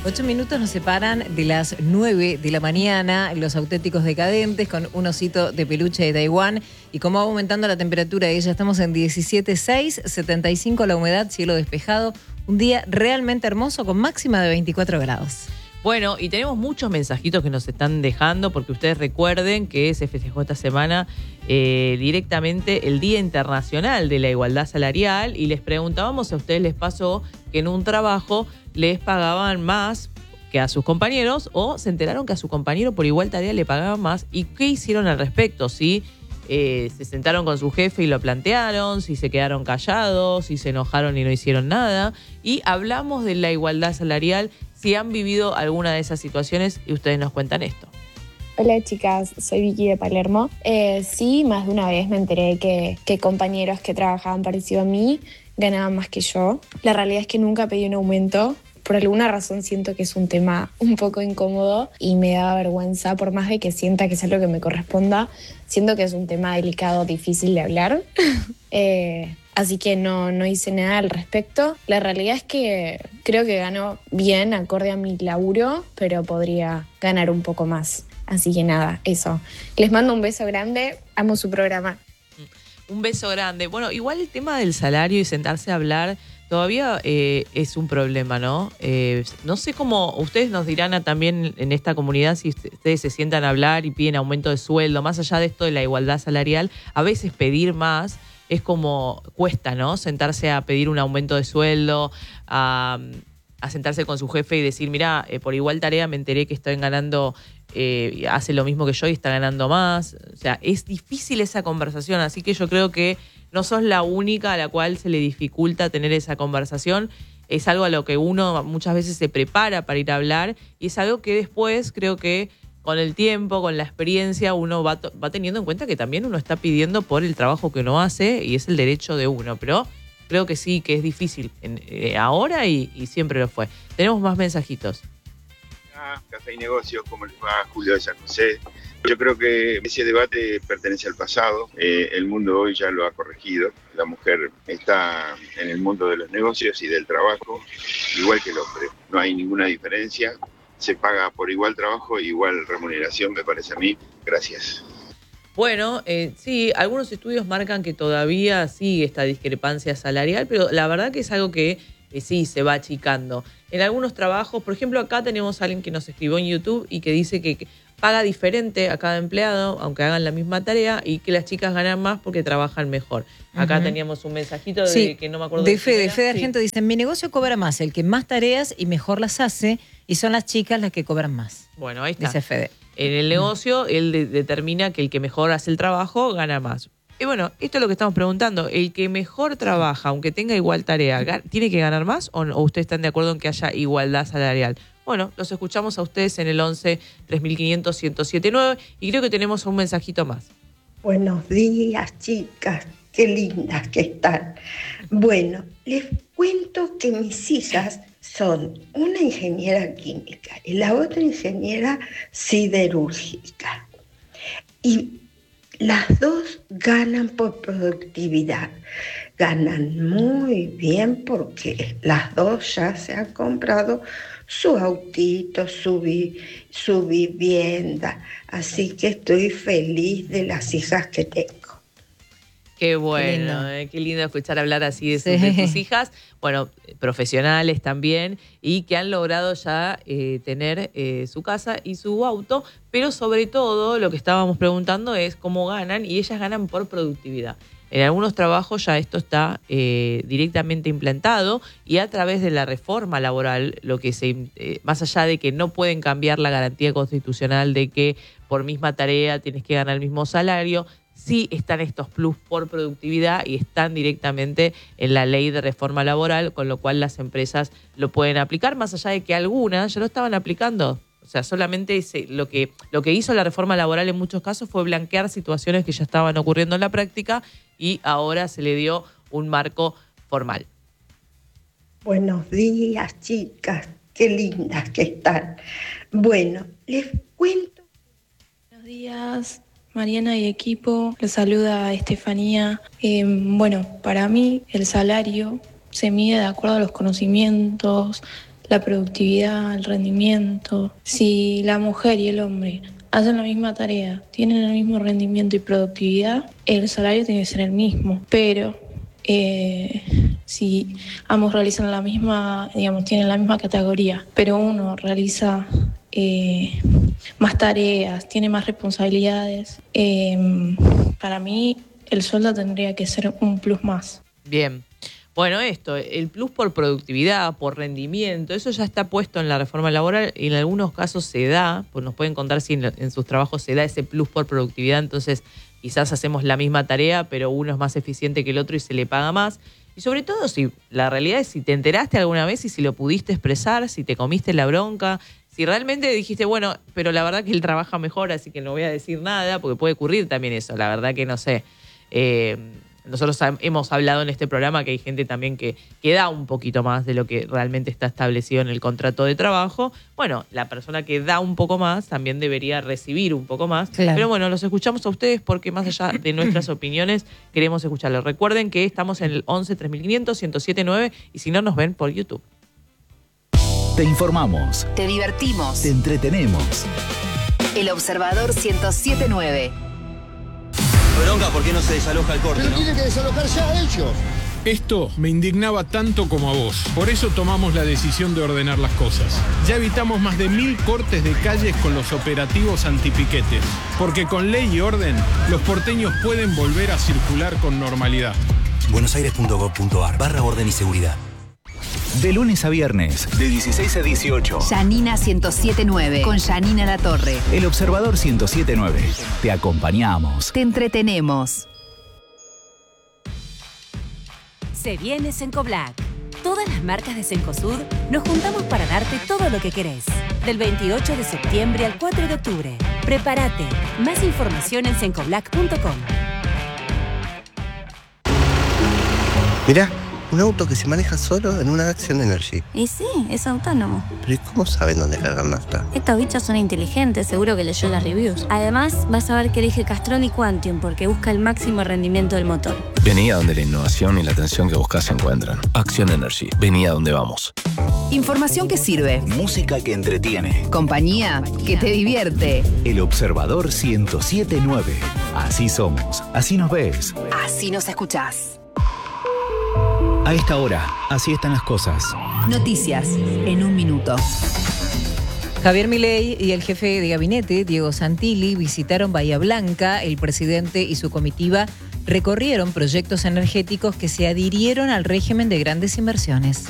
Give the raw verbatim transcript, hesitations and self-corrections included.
Ocho minutos nos separan de las nueve de la mañana, los auténticos decadentes con un osito de peluche de Taiwán. Y como va aumentando la temperatura de ella, estamos en diecisiete punto seis, setenta y cinco la humedad, cielo despejado. Un día realmente hermoso con máxima de veinticuatro grados. Bueno, y tenemos muchos mensajitos que nos están dejando, porque ustedes recuerden que se festejó esta semana eh, directamente el Día Internacional de la Igualdad Salarial, y les preguntábamos si a ustedes les pasó que en un trabajo les pagaban más que a sus compañeros, o se enteraron que a su compañero por igual tarea le pagaban más, y qué hicieron al respecto, si eh, se sentaron con su jefe y lo plantearon, si se quedaron callados, si se enojaron y no hicieron nada. Y hablamos de la igualdad salarial, si han vivido alguna de esas situaciones, y ustedes nos cuentan esto. Hola chicas, soy Vicky de Palermo. Eh, sí, más de una vez me enteré que, que compañeros que trabajaban parecido a mí ganaban más que yo. La realidad es que nunca pedí un aumento. Por alguna razón siento que es un tema un poco incómodo y me da vergüenza, por más de que sienta que es algo que me corresponda. Siento que es un tema delicado, difícil de hablar. eh, así que no, no hice nada al respecto. La realidad es que creo que gano bien acorde a mi laburo, pero podría ganar un poco más. Así que nada, eso. Les mando un beso grande, amo su programa. Un beso grande. Bueno, igual el tema del salario y sentarse a hablar todavía eh, es un problema, ¿no? Eh, no sé cómo, ustedes nos dirán a, también en esta comunidad, si ustedes se sientan a hablar y piden aumento de sueldo, más allá de esto de la igualdad salarial, a veces pedir más es como cuesta, ¿no? Sentarse a pedir un aumento de sueldo, a, a sentarse con su jefe y decir, mira, eh, por igual tarea me enteré que están ganando, eh, hace lo mismo que yo y está ganando más. O sea, es difícil esa conversación, así que yo creo que no sos la única a la cual se le dificulta tener esa conversación. Es algo a lo que uno muchas veces se prepara para ir a hablar, y es algo que después creo que con el tiempo, con la experiencia, uno va, va teniendo en cuenta que también uno está pidiendo por el trabajo que uno hace y es el derecho de uno. Pero creo que sí, que es difícil en, eh, ahora y, y siempre lo fue. Tenemos más mensajitos. Ah, Café y Negocios, ¿cómo les va? Julio de San José. Yo creo que ese debate pertenece al pasado. Eh, el mundo hoy ya lo ha corregido. La mujer está en el mundo de los negocios y del trabajo, igual que el hombre. No hay ninguna diferencia. Se paga por igual trabajo, igual remuneración, me parece a mí. Gracias. Bueno, eh, sí, algunos estudios marcan que todavía sigue esta discrepancia salarial, pero la verdad que es algo que eh, sí se va achicando. En algunos trabajos, por ejemplo, acá tenemos a alguien que nos escribió en YouTube y que dice que, que paga diferente a cada empleado, aunque hagan la misma tarea, y que las chicas ganan más porque trabajan mejor. Acá uh-huh. teníamos un mensajito de sí, que no me acuerdo de de Fede, de era. Fede Argento, sí. Dice, mi negocio cobra más, el que más tareas y mejor las hace, y son las chicas las que cobran más. Bueno, ahí está. Dice Fede. En el negocio, él de- determina que el que mejor hace el trabajo gana más. Y bueno, esto es lo que estamos preguntando. ¿El que mejor trabaja, aunque tenga igual tarea, tiene que ganar más, o, o ustedes están de acuerdo en que haya igualdad salarial? Bueno, los escuchamos a ustedes en el once, tres mil quinientos, ciento siete nueve, y creo que tenemos un mensajito más. Buenos días, chicas. Qué lindas que están. Bueno, les cuento que mis hijas son una ingeniera química y la otra ingeniera siderúrgica. Y las dos ganan por productividad. Ganan muy bien porque las dos ya se han comprado su autito, su, vi, su vivienda. Así que estoy feliz de las hijas que tengo. Qué bueno, qué lindo, eh, qué lindo escuchar hablar así de, sus, sí. de tus hijas. Bueno, profesionales también, y que han logrado ya eh, tener eh, su casa y su auto, pero sobre todo lo que estábamos preguntando es cómo ganan, y ellas ganan por productividad. En algunos trabajos ya esto está eh, directamente implantado, y a través de la reforma laboral, lo que se eh, más allá de que no pueden cambiar la garantía constitucional de que por misma tarea tienes que ganar el mismo salario, sí están estos plus por productividad y están directamente en la ley de reforma laboral, con lo cual las empresas lo pueden aplicar, más allá de que algunas ya lo estaban aplicando. O sea, solamente ese, lo que, lo que hizo la reforma laboral en muchos casos fue blanquear situaciones que ya estaban ocurriendo en la práctica, y ahora se le dio un marco formal. Buenos días, chicas. Qué lindas que están. Bueno, les cuento. Buenos días, Mariana y equipo. Les saluda Estefanía. Eh, bueno, para mí el salario se mide de acuerdo a los conocimientos, la productividad, el rendimiento. Si la mujer y el hombre hacen la misma tarea, tienen el mismo rendimiento y productividad, el salario tiene que ser el mismo. Pero eh, si ambos realizan la misma, digamos, tienen la misma categoría, pero uno realiza eh, más tareas, tiene más responsabilidades, eh, para mí el sueldo tendría que ser un plus más. Bien. Bueno, esto, el plus por productividad, por rendimiento, eso ya está puesto en la reforma laboral y en algunos casos se da, pues nos pueden contar si en, en sus trabajos se da ese plus por productividad, entonces quizás hacemos la misma tarea, pero uno es más eficiente que el otro y se le paga más. Y sobre todo, si la realidad es si te enteraste alguna vez y si lo pudiste expresar, si te comiste la bronca, si realmente dijiste, bueno, pero la verdad que él trabaja mejor, así que no voy a decir nada, porque puede ocurrir también eso, la verdad que no sé. Eh, nosotros hemos hablado en este programa que hay gente también que, que da un poquito más de lo que realmente está establecido en el contrato de trabajo. Bueno, la persona que da un poco más también debería recibir un poco más. Claro. Pero bueno, los escuchamos a ustedes porque más allá de nuestras opiniones queremos escucharlos. Recuerden que estamos en el once tres mil quinientos, ciento siete nueve y si no nos ven por YouTube. Te informamos. Te divertimos. Te entretenemos. El Observador ciento siete nueve. Bronca, ¿por qué no se desaloja el corte? Pero ¿no? tienen que desalojar ya ellos. Esto me indignaba tanto como a vos. Por eso tomamos la decisión de ordenar las cosas. Ya evitamos más de mil cortes de calles con los operativos antipiquetes. Porque con ley y orden, los porteños pueden volver a circular con normalidad. buenosaires punto gov punto ar barra orden y seguridad. De lunes a viernes, de dieciséis a dieciocho. Janina ciento siete nueve, con Janina Latorre. El Observador ciento siete nueve. Te acompañamos. Te entretenemos. Se viene Cencoblac. Todas las marcas de Cencosud nos juntamos para darte todo lo que querés. Del veintiocho de septiembre al cuatro de octubre. Prepárate. Más información en cencoblac punto com. Mirá, un auto que se maneja solo en una Action Energy. Y sí, es autónomo. Pero ¿y cómo saben dónde cargar nafta? Estos bichos son inteligentes, seguro que leyó las reviews. Además, vas a ver que elige Castrol y Quantium porque busca el máximo rendimiento del motor. Vení a donde la innovación y la atención que buscas se encuentran. Action Energy. Vení a donde vamos. Información que sirve. Música que entretiene. Compañía que te divierte. El Observador ciento siete nueve. Así somos. Así nos ves. Así nos escuchás. A esta hora, así están las cosas. Noticias en un minuto. Javier Milei y el jefe de gabinete, Diego Santilli, visitaron Bahía Blanca. El presidente y su comitiva recorrieron proyectos energéticos que se adhirieron al régimen de grandes inversiones.